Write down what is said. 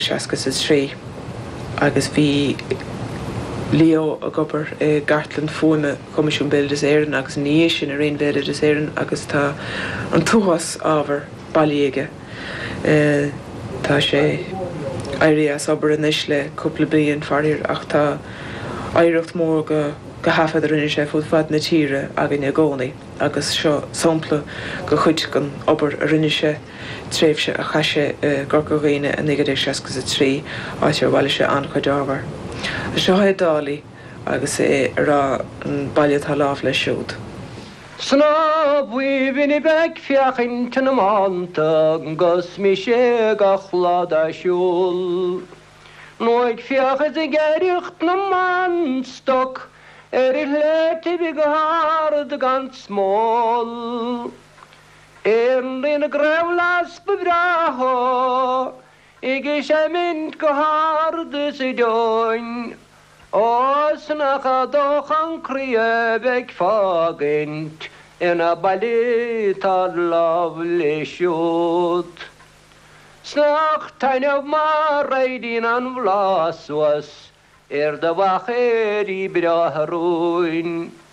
seascas is trí agus bhí Leo a gobar gartlan fóna comisiún Béidir is Éireann agus níos sin a réon Béidir is Éireann agus tá an túchas ábhar bailíige. Tá sé éirí as obair inis le cúpla bliain farir ach tá éireacht mór go hafad rinne sé fud fad na tíre agin a gcónaí agus seo sampla go chuid gan obair a rinne sé tréimhse a chaise gur go réine a 1963 áit ar bhile sé an chuid ábhar. Seo dálaí agus é rá an bailad lámh le siúd. Sna bhuiimhín I beic fiachin tan na mánta gus mi sé gachlad a siúl. Nóid fiachas I geireacht na manstoc I léti bhí go hard gan smól. Éirlín a greibhlas bhráth Ige sé mynd go hard I dóin. Os na chadóch an críabeg fagint ina bailí tá lámh le siúd. Snach tainneamh mar raidín an bhlaswas de bhachéir I bratharúin.